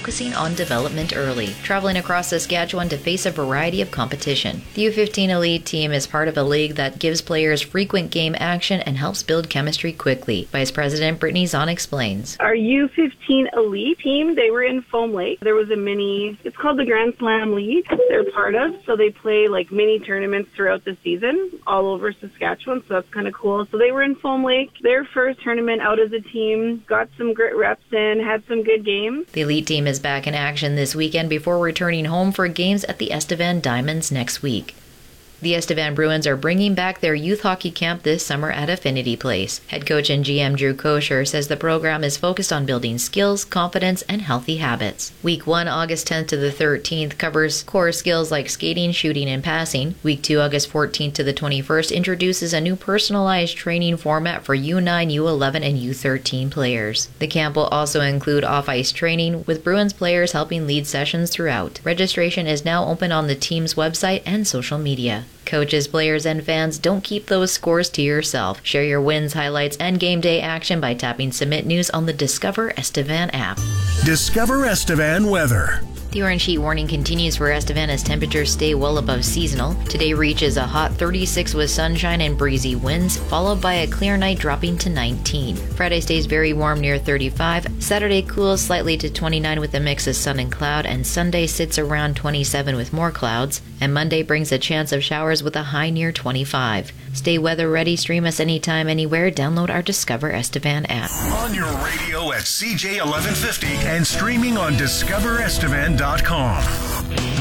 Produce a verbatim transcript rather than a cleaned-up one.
focusing on development early, traveling across Saskatchewan to face a variety of competition. The U fifteen Elite team is part of a league that gives players frequent game action and helps build chemistry quickly. Vice President Brittany Zahn explains. Our U fifteen Elite team, they were in Foam Lake. There was a mini, it's called the Grand Slam League they're part of. So they play like mini tournaments throughout the season all over Saskatchewan. So that's kind of cool. So they were in Foam Lake. Their first tournament out as a team, got some great reps in, had some good games. The Elite team is back in action this weekend before returning home for games at the Estevan Diamonds next week. The Estevan Bruins are bringing back their youth hockey camp this summer at Affinity Place. Head coach and G M Drew Kosher says the program is focused on building skills, confidence, and healthy habits. Week one, August tenth to the thirteenth, covers core skills like skating, shooting, and passing. Week two, August fourteenth to the twenty-first, introduces a new personalized training format for U nine, U eleven, and U thirteen players. The camp will also include off-ice training, with Bruins players helping lead sessions throughout. Registration is now open on the team's website and social media. Coaches, players, and fans, don't keep those scores to yourself. Share your wins, highlights, and game day action by tapping Submit News on the Discover Estevan app. Discover Estevan weather. The orange heat warning continues for Estevan as temperatures stay well above seasonal. Today reaches a hot thirty-six with sunshine and breezy winds, followed by a clear night dropping to nineteen. Friday stays very warm near thirty-five. Saturday cools slightly to twenty-nine with a mix of sun and cloud, and Sunday sits around twenty-seven with more clouds. And Monday brings a chance of showers with a high near twenty-five. Stay weather ready, stream us anytime, anywhere, download our Discover Estevan app. On your radio at C J eleven fifty and streaming on discover estevan dot com.